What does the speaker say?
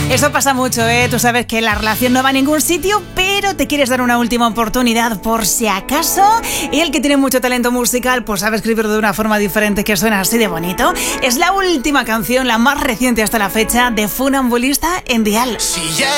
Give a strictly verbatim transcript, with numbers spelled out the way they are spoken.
Eso pasa mucho, ¿eh? Tú sabes que la relación no va a ningún sitio, pero te quieres dar una última oportunidad por si acaso. Y el que tiene mucho talento musical, pues sabe escribirlo de una forma diferente que suena así de bonito. Es la última canción, la más reciente hasta la fecha, de Funambulista en Dial. Si ya